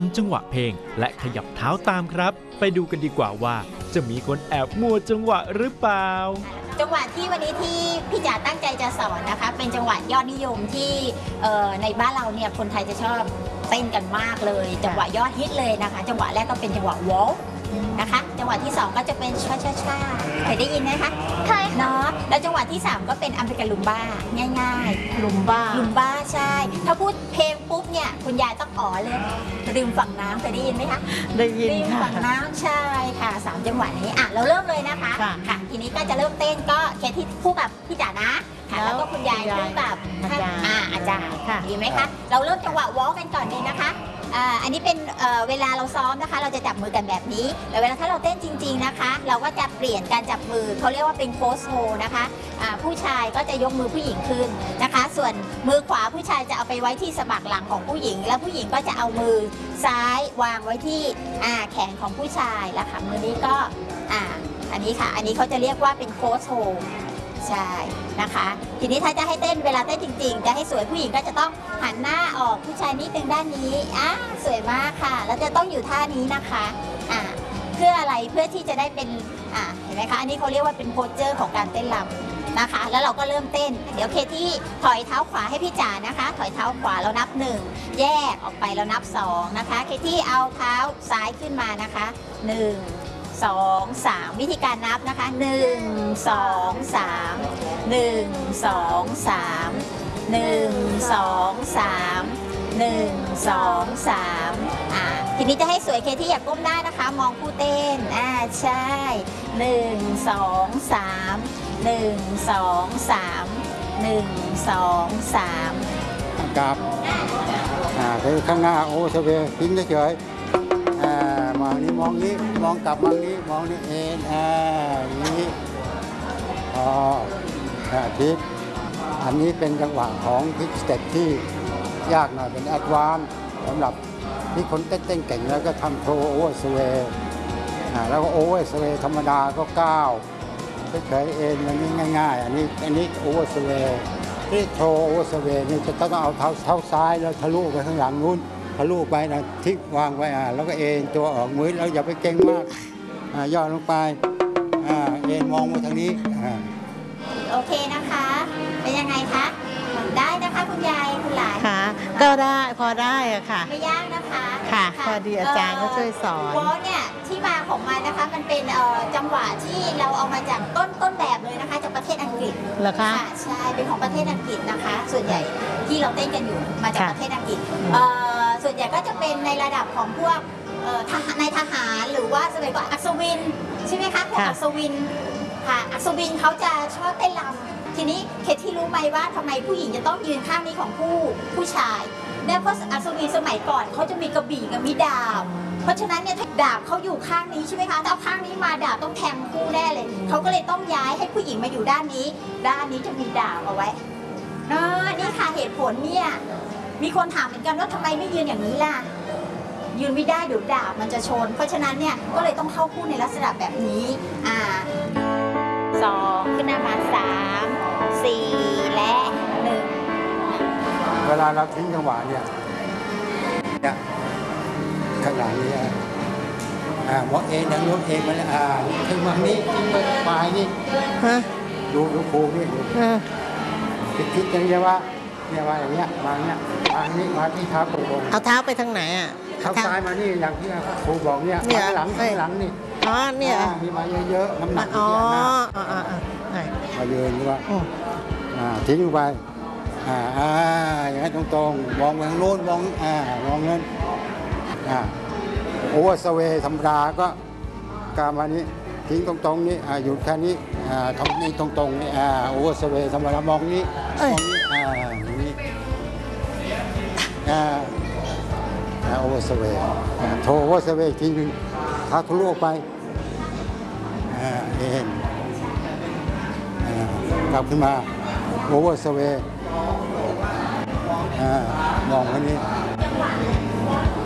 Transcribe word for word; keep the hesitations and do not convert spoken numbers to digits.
จังหวะเพลงและขยับเท้าตามครับไปดูกันดีกว่าว่าจะมีคนแอบมั่วจังหวะหรือเปล่าจังหวะที่วันนี้ที่พี่จ๋าตั้งใจจะสอนนะคะเป็นจังหวะยอดนิยมที่ในบ้านเราเนี่ยคนไทยจะชอบเต้นกันมากเลยจังหวะยอดฮิตเลยนะคะจังหวะแรกก็เป็นจังหวะวอล์กนะคะจังหวะที่สองก็จะเป็นช้าช้าช้าเคยได้ยินไหมคะเคยเนาะแล้วจังหวะที่สามก็เป็นอัมพิกาลุมบ้าง่ายๆลุมบ้าลุมบ้าใช่ถ้าพูดเพลงปุ๊บเนี่ยคุณยายต้องอ๋อเลยริมฝั่งน้ำเคยได้ยินไหมคะได้ยินริมฝั่งน้ำใช่ค่ะสามจังหวะนี้อ่ะเราเริ่มเลยนะคะค่ะทีนี้ก็จะเริ่มเต้นก็เคสที่คู่กับพี่จ๋านะค่ะแล้วก็คุณยายคู่กับอาจารย์อาจารย์ดีไหมคะเราเริ่มจังหวะวอล์กกันก่อนดีนะคะอันนี้เป็นเวลาเราซ้อมนะคะเราจะจับมือกันแบบนี้แต่เวลาถ้าเราเต้นจริงๆนะคะเราก็จะเปลี่ยนการจับมือเขาเรียกว่าเป็นโคสโฮนะคะผู้ชายก็จะยกมือผู้หญิงขึ้นนะคะส่วนมือขวาผู้ชายจะเอาไปไว้ที่สะบักหลังของผู้หญิงแล้วผู้หญิงก็จะเอามือซ้ายวางไว้ที่แขนของผู้ชายแล้วค่ะมือนี้ก็อันนี้ค่ะอันนี้เขาจะเรียกว่าเป็นโคสโฮใช่นะคะทีนี้ถ้าจะให้เต้นเวลาเต้นจริงๆจะให้สวยผู้หญิงก็จะต้องหันหน้าออกผู้ชายนิดนึงด้านนี้อ่ะสวยมากค่ะแล้วจะต้องอยู่ท่านี้นะคะอ่ะเพื่ออะไรเพื่อที่จะได้เป็นอ่ะเห็นไหมคะอันนี้เขาเรียกว่าเป็นโพสเจอร์ของการเต้นรำนะคะแล้วเราก็เริ่มเต้นเดี๋ยวเคที่ถอยเท้าขวาให้พี่จ๋านะคะถอยเท้าขวาเรานับหนึ่งแยกออกไปเรานับสองนะคะเคที่เอาเท้าซ้ายขึ้นมานะคะหนึ่งสองสามวิธีการนับนะคะหนึ่งสองสามหนึ่งสองสามหนึ่งสองสามหนึ่งสองสามอ่าทีนี้จะให้สวยเคที่อย่าก้มหน้านะคะมองผู้เต้นอ่าใช่หนึ่งสองสามหนึ่งสองสามหนึ่งสองสามกับอ่าคือข้างหน้าโอ้เฉยๆทิ้งเฉยมองนี้มองนี้มองกลับมองนี้มองนี้เอ็นอ่านี้อ๋อทิศอันนี้เป็นจังหวะของทิศสเต็ปที่ยากหน่อยเป็นแอดวานซ์สำหรับที่คนเต้นๆเก่งแล้วก็ทำโทโอเวอร์สเวย์แล้วก็โอเวอร์สเวย์ธรรมดาก็ก้าวเฉยๆเอ็นอันนี้ง่ายๆอันนี้อันนี้โอเวอร์สเวย์ที่โทโอเวอร์สเวย์นี่จะต้องเอาเท้าเท้าซ้ายแล้วทะลุไปข้างหลังนู้นทะลุไปนะทิ้งวางไว้อ่าแล้วก็เอ็นตัวออกมือแล้วอย่าไปเก่งมากอ่าย่อลงไปอ่าเอ็นมองมาทางนี้อ่าโอเคนะคะเป็นยังไงคะได้นะคะคุณยายคุณหลานค่ะก็ได้พอได้อะค่ะไม่ยากนะคะค่ะพอดีอาจารย์ก็ช่วยสอนวอลเนี่ยที่มาของมันนะคะมันเป็นจังหวะที่เราเอามาจากต้นต้นแบบเลยนะคะจากประเทศอังกฤษเหรอคะใช่เป็นของประเทศอังกฤษนะคะส่วนใหญ่ที่เราเต้นกันอยู่มาจากประเทศอังกฤษส่วนใหญ่ก็จะเป็นในระดับของพวกในทหารหรือว่าสมัยก่อนอัศวินใช่ไหมคะพวกอัศวินค่ะอัศวินเขาจะชอบเต้นรำทีนี้เคที่รู้ไหมว่าทำไมผู้หญิงจะต้องยืนข้างนี้ของผู้ผู้ชายเนี่ยเพราะอัศวินสมัยก่อนเขาจะมีกระบี่กับมีดาบเพราะฉะนั้นเนี่ยดาบเขาอยู่ข้างนี้ใช่ไหมคะถ้าเอาข้างนี้มาดาบต้องแทงคู่แน่เลยเขาก็เลยต้องย้ายให้ผู้หญิงมาอยู่ด้านนี้ด้านนี้จะมีดาบเอาไว้เนาะนี่ค่ะเหตุผลเนี่ยมีคนถามเหมือนกันว่าทำไมไม่ยืนอย่างนี้ล่ะยืนไม่ได้เดี๋ยวดาบมันจะชนเพราะฉะนั้นเนี่ยก็เลยต้องเข้าคู่ในลักษณะแบบนี้อ่าสองขึ้นหน้ามาสามสี่และหนึ่งเวลาเราทิ้งจังหวะเนี่ยเนี่ยข้างหลังนี้อ่ามองเองดังนู้นเองมันอ่าถึงวันนี้ถึงไปปลายนี่ดูดูครูนี่คิดคิดอย่างเดียวว่าเนี่ยว่าอย่างเงี้ยมาเนี้ยมานี้มาที่เท้าตรงเอาเท้าไปทางไหนอ่ะเท้าซ้ายมานี่อย่างที่ครูบอกเนี่ยข้างหลังข้างหลังนี่อ๋อเนี่ยมีมาเยอะๆน้ำหนักอ๋ออ๋อมาเยอะนี่ว่าอ่าทิ้งไปอ่าอ่าอย่างนั้นตรงๆมองไปทางโน้นมองอ่ามองนั้นอ่าโอเวอร์สเวย์ธรรมดาก็การมานี้ทิ้งตรงๆนี้อ่าหยุดแค่นี้อ่าทำนี้ตรงๆนี่อ่าโอเวอร์สเวย์ธรรมดามองนี้มองนี้อ่าอย่างนี้อ่าโอเวอร์สเวย์โทรโอเวอร์สเวย์ทีนึงถ้าทะลุไปอ่าเอ็นกลับขึ้นมาโอเวอร์สเวย์มองไปนี้